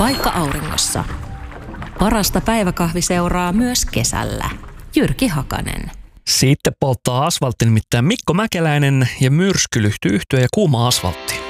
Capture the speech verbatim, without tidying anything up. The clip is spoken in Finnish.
Paikka auringossa. Parasta päiväkahvi seuraa myös kesällä. Jyrki Hakanen. Sitten polttaa asfaltti nimittäin Mikko Mäkeläinen ja myrsky lyhtyy yhtyä ja kuuma asfaltti.